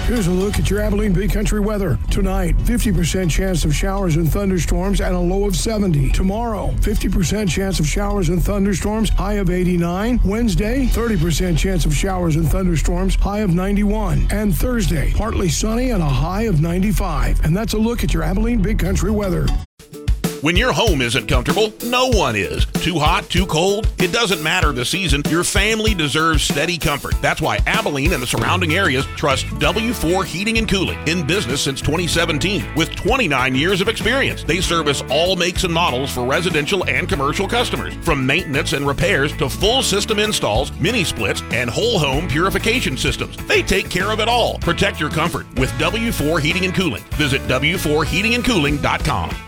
Here's a look at your Abilene Big Country weather. Tonight, 50% chance of showers and thunderstorms and a low of 70. Tomorrow, 50% chance of showers and thunderstorms, high of 89. Wednesday, 30% chance of showers and thunderstorms, high of 91. And Thursday, partly sunny and a high of 95. And that's a look at your Abilene Big Country weather. When your home isn't comfortable, no one is. Too hot, too cold? It doesn't matter the season. Your family deserves steady comfort. That's why Abilene and the surrounding areas trust W4 Heating and Cooling. In business since 2017 with 29 years of experience. They service all makes and models for residential and commercial customers. From maintenance and repairs to full system installs, mini splits, and whole home purification systems. They take care of it all. Protect your comfort with W4 Heating and Cooling. Visit W4heatingandcooling.com.